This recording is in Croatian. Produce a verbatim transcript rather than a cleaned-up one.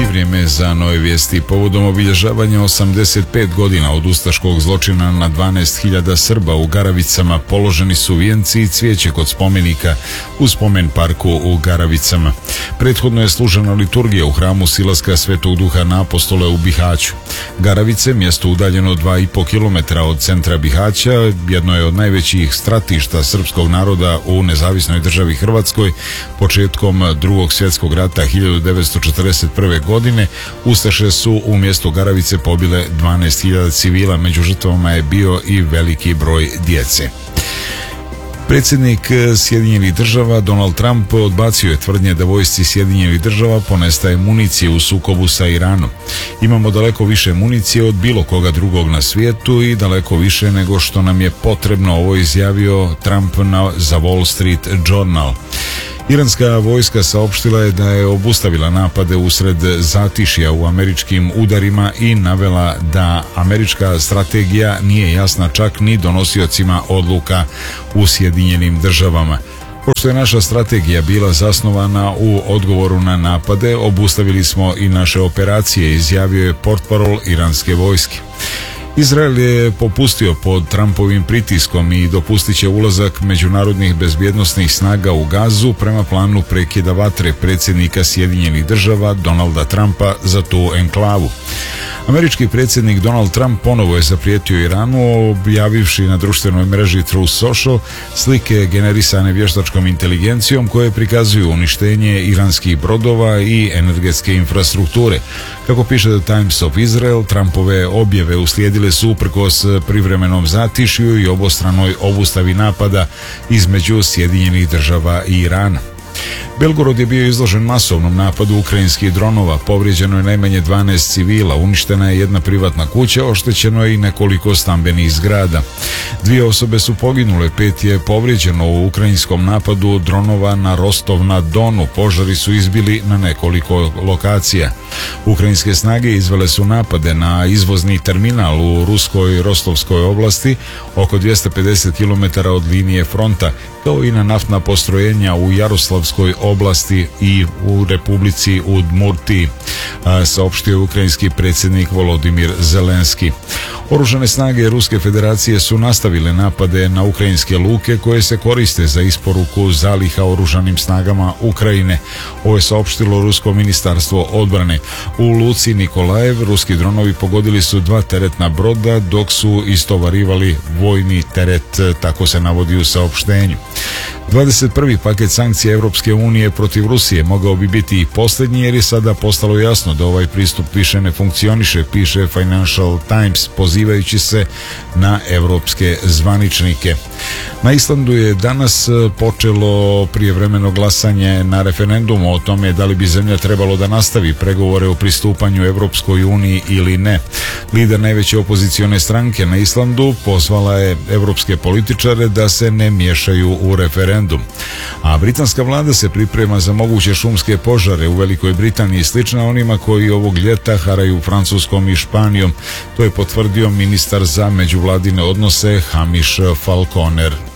vrijeme za nove vijesti. Povodom obilježavanja osamdeset pet godina od ustaškog zločina na dvanaest hiljada Srba u Garavicama položeni su vijenci i cvijeće kod spomenika u spomen parku u Garavicama. Prethodno je služena liturgija u hramu Silaska Svetog Duha na Apostole u Bihaću. Garavice, mjesto udaljeno dva i po kilometra od centra Bihaća, jedno je od najvećih stratišta srpskog naroda u nezavisnoj državi Hrvatskoj. Početkom drugog svjetskog rata hiljadu devetsto četrdeset prve. godine ustaše su u mjestu Garavice pobile dvanaest hiljada civila, među žrtvama je bio i veliki broj djece. Predsjednik Sjedinjenih država Donald Trump odbacio je tvrdnje da vojsci Sjedinjenih država ponestaje municije u sukobu sa Iranom. Imamo daleko više municije od bilo koga drugog na svijetu i daleko više nego što nam je potrebno, ovo izjavio Trump na, za Wall Street Journal. Iranska vojska saopštila je da je obustavila napade usred zatišja u američkim udarima i navela da američka strategija nije jasna čak ni donosiocima odluka u Sjedinjenim državama. Pošto je naša strategija bila zasnovana u odgovoru na napade, obustavili smo i naše operacije, izjavio je portparol iranske vojske. Izrael je popustio pod Trumpovim pritiskom i dopustit će ulazak međunarodnih bezbjednosnih snaga u Gazu prema planu prekida vatre predsjednika Sjedinjenih država Donalda Trumpa za tu enklavu. Američki predsjednik Donald Trump ponovo je zaprijetio Iranu, objavivši na društvenoj mreži Truth Social slike generisane vještačkom inteligencijom koje prikazuju uništenje iranskih brodova i energetske infrastrukture. Kako piše The Times of Israel, Trumpove objave uslijedile su uprkos privremenom zatišju i obostranoj obustavi napada između Sjedinjenih država i Irana. Belgorod je bio izložen masovnom napadu ukrajinskih dronova, povrijeđeno je najmanje dvanaest civila, uništena je jedna privatna kuća, oštećeno je i nekoliko stambenih zgrada. Dvije osobe su poginule, pet je povrijeđeno u ukrajinskom napadu dronova na Rostov na Donu, požari su izbili na nekoliko lokacija. Ukrajinske snage izvele su napade na izvozni terminal u ruskoj Rostovskoj oblasti, oko dvjesto pedeset kilometara od linije fronta, kao i na naftna postrojenja u Jaroslavskoj oblasti i u Republici Udmurtiji, saopštio ukrajinski predsjednik Volodimir Zelenski. Oružane snage Ruske federacije su nastavile napade na ukrajinske luke koje se koriste za isporuku zaliha oružanim snagama Ukrajine. Ovo je saopštilo Rusko ministarstvo odbrane. U luci Nikolajev ruski dronovi pogodili su dva teretna broda dok su istovarivali vojni teret, tako se navodi u saopštenju. dvadeset prvi paket sankcija Europske unije protiv Rusije mogao bi biti i posljednji jer je sada postalo jasno da ovaj pristup više ne funkcioniše, piše Financial Times pozivajući se na europske zvaničnike. Na Islandu je danas počelo prijevremeno glasanje na referendumu o tome da li bi zemlja trebalo da nastavi pregovore o pristupanju Europskoj uniji ili ne. Lider najveće opozicione stranke na Islandu pozvala je europske političare da se ne miješaju u referendum. A britanska vlada se priprema za moguće šumske požare u Velikoj Britaniji, slična onima koji ovog ljeta haraju Francuskom i Španijom. To je potvrdio ministar za međuvladine odnose Hamish Falconer.